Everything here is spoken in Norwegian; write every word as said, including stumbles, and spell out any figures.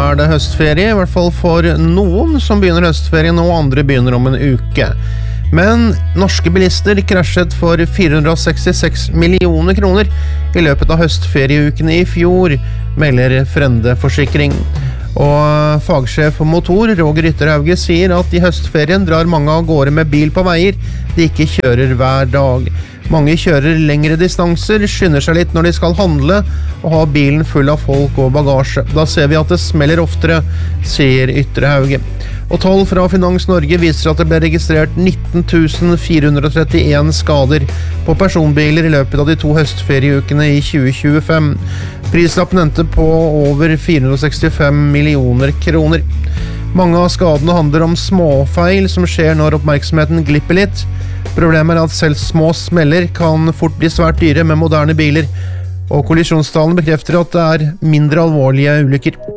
er det høstferie, I hvert fall for noen som begynner høstferie nå, andre begynner om en uke. Men norske bilister krasjet for fire hundre sekstiseks millioner kroner I løpet av høstferieukene I fjor, melder Frende Forsikring. Og fagsjef for motor, Roger Ytterhauge, sier at I høstferien drar mange av gårde med bil på veier de ikke kjører hver dag. Mange kjører lengre distanser, skynder seg litt når de skal handle og har bilen full av folk og bagasje. Da ser vi at det smeller oftere, sier Ytterhauge. Og tall fra Finans Norge viser at det ble registrert nitten tusen fire hundre trettien skader på personbiler I løpet av de to høstferieukene I tjue tjuefem. Prislappen endte på over fire hundre sekstifem millioner kroner. Mange av skadene handler om småfeil som skjer når oppmerksomheten glipper litt. Problemet er at selv små smeller kan fort bli svært dyre med moderne biler, og kollisjonstallene bekrefter at det er mindre alvorlige ulykker.